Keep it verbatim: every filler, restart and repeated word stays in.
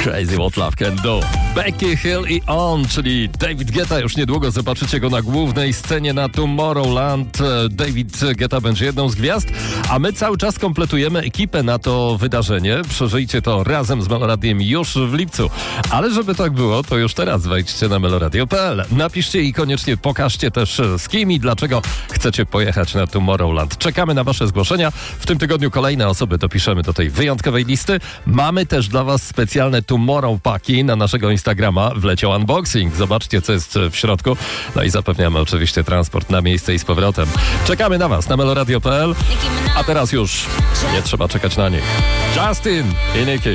Crazy What Love Can Do. Becky Hill i On, czyli David Guetta. Już niedługo zobaczycie go na głównej scenie na Tomorrowland. David Guetta będzie jedną z gwiazd, a my cały czas kompletujemy ekipę na to wydarzenie. Przeżyjcie to razem z Meloradiem już w lipcu. Ale żeby tak było, to już teraz wejdźcie na meloradio kropka p l. Napiszcie i koniecznie pokażcie też z kim i dlaczego chcecie pojechać na Tomorrowland. Czekamy na wasze zgłoszenia. W tym tygodniu kolejne osoby dopiszemy do tej wyjątkowej listy. Mamy też dla was specjalne Tomorrow Paki na naszego Instagrama. Wleciał unboxing. Zobaczcie, co jest w środku. No i zapewniamy oczywiście transport na miejsce i z powrotem. Czekamy na was na meloradio kropka p l. A teraz już nie trzeba czekać na nich. Justin i Nicki.